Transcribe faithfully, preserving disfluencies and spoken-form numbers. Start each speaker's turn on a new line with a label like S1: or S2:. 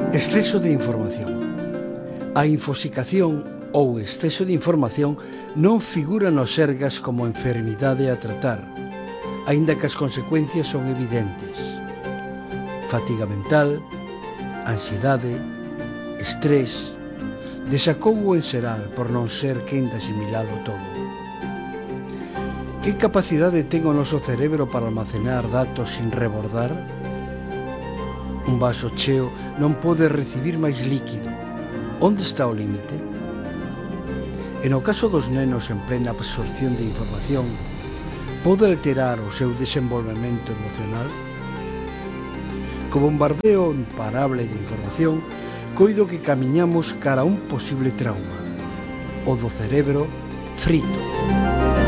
S1: Exceso de información. A infoxicación ou exceso de información non figura nos Sergas como enfermidade a tratar, aínda que as consecuencias son evidentes. Fatiga mental, ansiedade, estrés, desacougo en xeral por non ser quen de asimilalo todo. Que capacidade ten o noso cerebro para almacenar datos sin rebordar? Un vaso cheo non pode recibir máis líquido. Onde está o límite? E no caso dos nenos en plena absorción de información, pode alterar o seu desenvolvemento emocional? Co bombardeo imparable de información, coido que camiñamos cara a un posible trauma, o do cerebro frito.